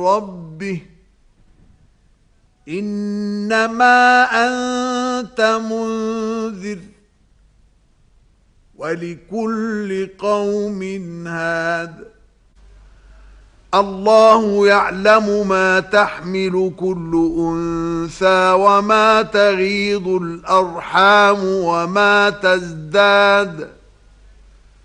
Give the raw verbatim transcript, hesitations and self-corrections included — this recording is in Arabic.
ربه إنما أنت منذر ولكل قوم هاد الله يعلم ما تحمل كل أنثى وما تغيض الأرحام وما تزداد